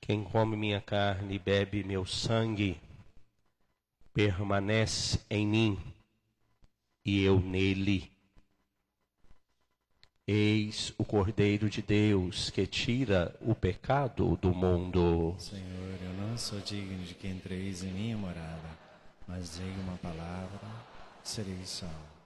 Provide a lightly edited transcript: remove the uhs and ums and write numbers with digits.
Quem come minha carne e bebe meu sangue, permanece em mim e eu nele. Eis o Cordeiro de Deus que tira o pecado do mundo. Senhor, eu não sou digno de que entreis em minha morada, mas diga uma palavra, serei salvo.